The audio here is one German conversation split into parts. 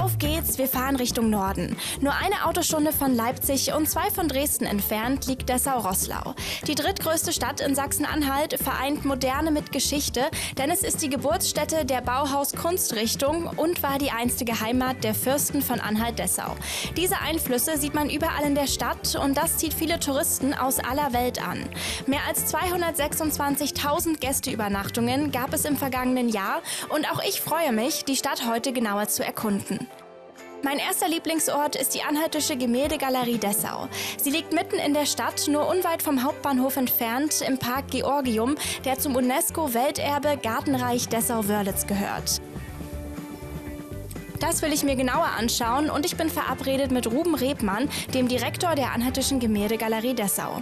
Auf geht's, wir fahren Richtung Norden. Nur eine Autostunde von Leipzig und 2 von Dresden entfernt liegt Dessau-Roßlau. Die drittgrößte Stadt in Sachsen-Anhalt vereint Moderne mit Geschichte, denn es ist die Geburtsstätte der Bauhaus-Kunstrichtung und war die einstige Heimat der Fürsten von Anhalt-Dessau. Diese Einflüsse sieht man überall in der Stadt und das zieht viele Touristen aus aller Welt an. Mehr als 226.000 Gästeübernachtungen gab es im vergangenen Jahr und auch ich freue mich, die Stadt heute genauer zu erkunden. Mein erster Lieblingsort ist die Anhaltische Gemäldegalerie Dessau. Sie liegt mitten in der Stadt, nur unweit vom Hauptbahnhof entfernt, im Park Georgium, der zum UNESCO-Welterbe Gartenreich Dessau-Wörlitz gehört. Das will ich mir genauer anschauen und ich bin verabredet mit Ruben Rebmann, dem Direktor der Anhaltischen Gemäldegalerie Dessau.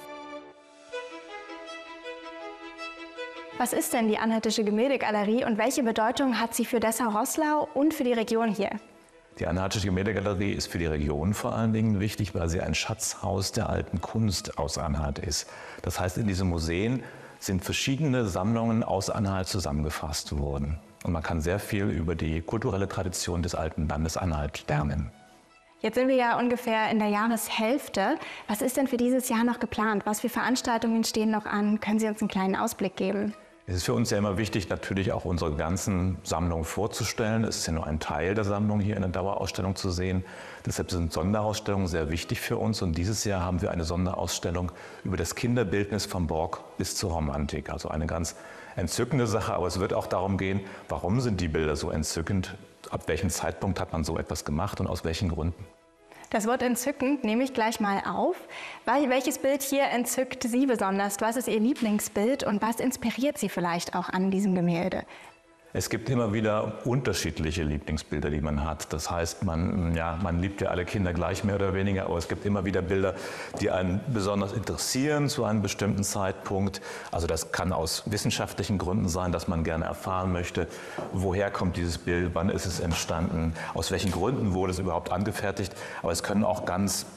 Was ist denn die Anhaltische Gemäldegalerie und welche Bedeutung hat sie für Dessau-Roßlau und für die Region hier? Die Anhaltische Gemäldegalerie ist für die Region vor allen Dingen wichtig, weil sie ein Schatzhaus der alten Kunst aus Anhalt ist. Das heißt, in diesen Museen sind verschiedene Sammlungen aus Anhalt zusammengefasst worden. Und man kann sehr viel über die kulturelle Tradition des alten Landes Anhalt lernen. Jetzt sind wir ja ungefähr in der Jahreshälfte. Was ist denn für dieses Jahr noch geplant? Was für Veranstaltungen stehen noch an? Können Sie uns einen kleinen Ausblick geben? Es ist für uns ja immer wichtig, natürlich auch unsere ganzen Sammlungen vorzustellen. Es ist ja nur ein Teil der Sammlung hier in der Dauerausstellung zu sehen. Deshalb sind Sonderausstellungen sehr wichtig für uns. Und dieses Jahr haben wir eine Sonderausstellung über das Kinderbildnis vom Barock bis zur Romantik. Also eine ganz entzückende Sache. Aber es wird auch darum gehen, warum sind die Bilder so entzückend? Ab welchem Zeitpunkt hat man so etwas gemacht und aus welchen Gründen? Das Wort entzückend nehme ich gleich mal auf. Welches Bild hier entzückt Sie besonders? Was ist Ihr Lieblingsbild und was inspiriert Sie vielleicht auch an diesem Gemälde? Es gibt immer wieder unterschiedliche Lieblingsbilder, die man hat. Das heißt, man liebt ja alle Kinder gleich mehr oder weniger, aber es gibt immer wieder Bilder, die einen besonders interessieren zu einem bestimmten Zeitpunkt. Also das kann aus wissenschaftlichen Gründen sein, dass man gerne erfahren möchte, woher kommt dieses Bild, wann ist es entstanden, aus welchen Gründen wurde es überhaupt angefertigt. Aber es können auch ganz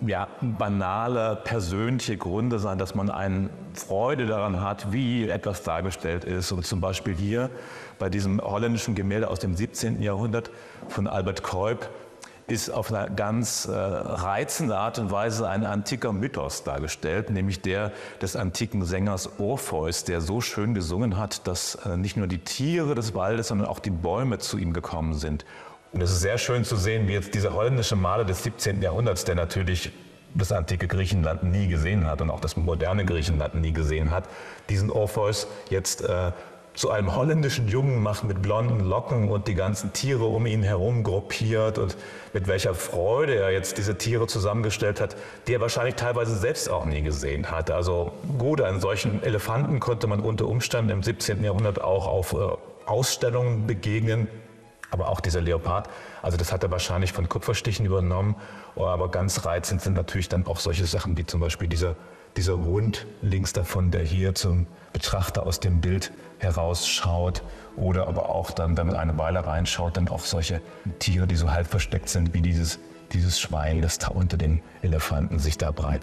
banale, persönliche Gründe sein, dass man eine Freude daran hat, wie etwas dargestellt ist. So zum Beispiel hier bei diesem holländischen Gemälde aus dem 17. Jahrhundert von Albert Cuyp ist auf eine ganz reizende Art und Weise ein antiker Mythos dargestellt, nämlich der des antiken Sängers Orpheus, der so schön gesungen hat, dass nicht nur die Tiere des Waldes, sondern auch die Bäume zu ihm gekommen sind. Und es ist sehr schön zu sehen, wie jetzt dieser holländische Maler des 17. Jahrhunderts, der natürlich das antike Griechenland nie gesehen hat und auch das moderne Griechenland nie gesehen hat, diesen Orpheus jetzt zu einem holländischen Jungen macht mit blonden Locken und die ganzen Tiere um ihn herum gruppiert und mit welcher Freude er jetzt diese Tiere zusammengestellt hat, die er wahrscheinlich teilweise selbst auch nie gesehen hat. Also gut, einen solchen Elefanten konnte man unter Umständen im 17. Jahrhundert auch auf Ausstellungen begegnen. Aber auch dieser Leopard, also das hat er wahrscheinlich von Kupferstichen übernommen. Aber ganz reizend sind natürlich dann auch solche Sachen wie zum Beispiel dieser Hund links davon, der hier zum Betrachter aus dem Bild herausschaut. Oder aber auch dann, wenn man eine Weile reinschaut, dann auch solche Tiere, die so halb versteckt sind, wie dieses Schwein, das da unter den Elefanten sich da breit